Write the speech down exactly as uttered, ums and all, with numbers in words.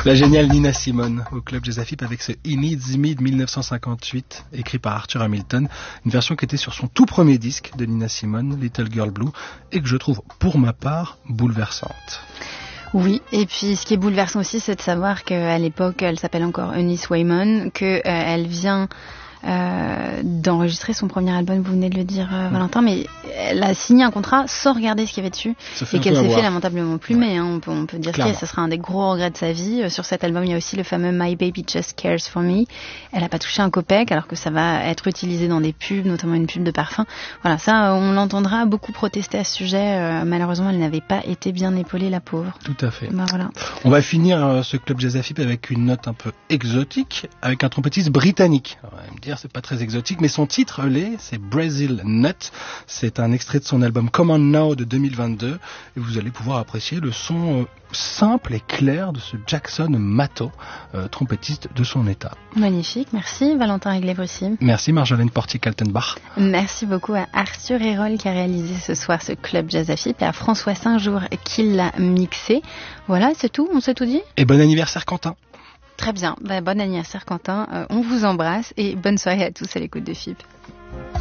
La géniale Nina Simone au club Jazz Afip avec ce He Needs Me de dix-neuf cent cinquante-huit, écrit par Arthur Hamilton, une version qui était sur son tout premier disque de Nina Simone, Little Girl Blue, et que je trouve pour ma part bouleversante. Oui, et puis ce qui est bouleversant aussi, c'est de savoir qu'à l'époque, elle s'appelle encore Eunice Wyman, qu'elle euh, vient euh, d'enregistrer son premier album, vous venez de le dire euh, mmh. Valentin, mais elle a signé un contrat sans regarder ce qu'il y avait dessus, et qu'elle s'est fait lamentablement plumer, ouais. hein, on, peut, on peut dire que ça sera un des gros regrets de sa vie. Sur cet album, il y a aussi le fameux My Baby Just Cares For Me. Elle n'a pas touché un copec, alors que ça va être utilisé dans des pubs, notamment une pub de parfum. Voilà, ça, on l'entendra beaucoup protester à ce sujet. Euh, malheureusement, elle n'avait pas été bien épaulée, la pauvre. Tout à fait. Ben, voilà. On va finir euh, ce club Jazz Afip avec une note un peu exotique, avec un trompettiste britannique. Alors, on va me dire, c'est pas très exotique, mais son titre l'est, c'est Brazil Nut. C'est un extrait de son album Come On Now de deux mille vingt-deux, et vous allez pouvoir apprécier le son euh, simple et clair de ce Jackson Matto, euh, trompettiste de son état. Magnifique, merci Valentin Eglev aussi. Merci Marjolaine Portier-Kaltenbach. Merci beaucoup à Arthur Hérol qui a réalisé ce soir ce club Jazz Afip et à François Saint-Jour qui l'a mixé. Voilà, c'est tout, on s'est tout dit. Et bon anniversaire Quentin. Très bien, bah, bon anniversaire Quentin, euh, on vous embrasse et bonne soirée à tous à l'écoute de F I P.